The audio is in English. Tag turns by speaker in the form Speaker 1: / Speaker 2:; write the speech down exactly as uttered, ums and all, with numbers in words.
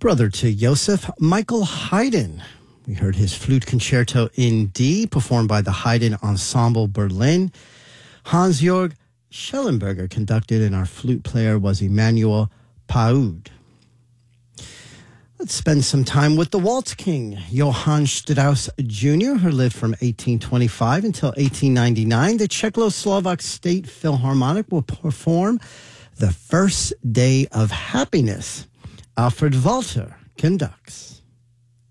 Speaker 1: Brother to Joseph, Michael Haydn. We heard his flute concerto in D, performed by the Haydn Ensemble Berlin. Hans-Jörg Schellenberger conducted, and our flute player was Emmanuel Paud. Let's spend some time with the Waltz King, Johann Strauss Junior, who lived from eighteen twenty-five until eighteen ninety-nine. The Czechoslovak State Philharmonic will perform The First Day of Happiness. Alfred Walter conducts.